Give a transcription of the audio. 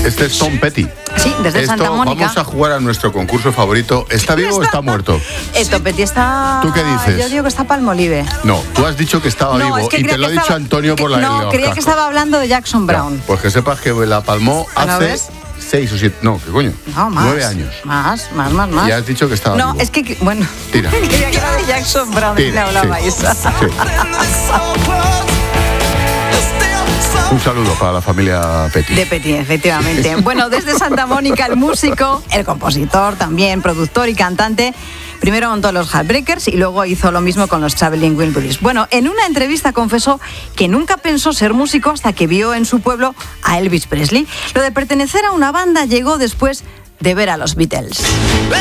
Este es Tom Petty. Sí, desde Santa Mónica. Vamos a jugar a nuestro concurso favorito. ¿Está vivo o está muerto? Tom Petty está... ¿Tú qué dices? Yo digo que está Palmolive. No, tú has dicho que estaba vivo y te lo ha dicho Antonio por la No, creía que estaba hablando de Jackson Brown. Ya, pues que sepas que la palmó hace 6 o 7... No, ¿qué coño? No, más. 9 años. Más. Y has dicho que estaba vivo. No, es que... Bueno, tira. Quería que era de Jackson Brown. Tira, le hablabais. sí. Un saludo para la familia Petty. De Petty, efectivamente. Bueno, desde Santa Mónica, el músico, el compositor también, productor y cantante, primero montó los Heartbreakers y luego hizo lo mismo con los Traveling Wilburys. Bueno, en una entrevista confesó que nunca pensó ser músico hasta que vio en su pueblo a Elvis Presley. Lo de pertenecer a una banda llegó después de ver a los Beatles.